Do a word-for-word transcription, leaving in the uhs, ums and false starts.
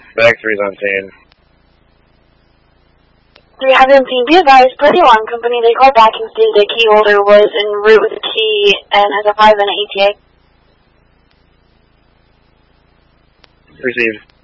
Back three's on scene. three seventeen, be advised, per the alarm company, they called back and stated a key holder was en route with a key and has a five minute E T A. Received.